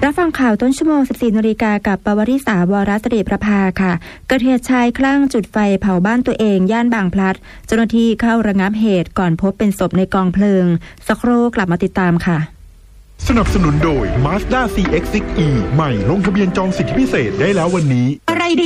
รับฟังข่าวต้นชั่วโมง 14 นาฬิกากับปวริษาวรศิริประภาค่ะเกิดเหตุชายคลั่งจุดไฟเผาบ้านตัวเองย่านบางพลัดเจ้าหน้าที่เข้าระงับเหตุก่อนพบเป็นศพในกองเพลิงสักครู่กลับมาติดตามค่ะสนับสนุนโดย Mazda CX-6e ใหม่ลงทะเบียนจองสิทธิพิเศษได้แล้ววันนี้อะไร